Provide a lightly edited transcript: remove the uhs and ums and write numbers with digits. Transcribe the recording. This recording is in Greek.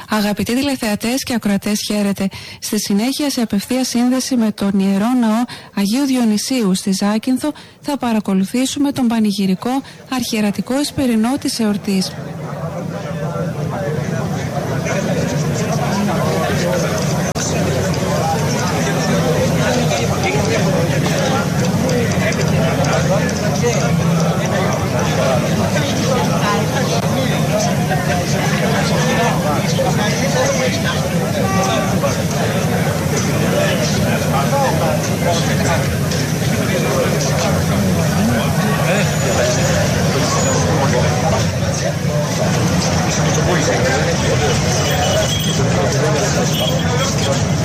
Αγαπητοί τηλεθεατές και ακροατές, χαίρετε. Στη συνέχεια, σε απευθεία σύνδεση με τον Ιερό Ναό Αγίου Διονυσίου στη Ζάκυνθο, θα παρακολουθήσουμε τον πανηγυρικό αρχιερατικό εσπερινό της εορτής. Gracias.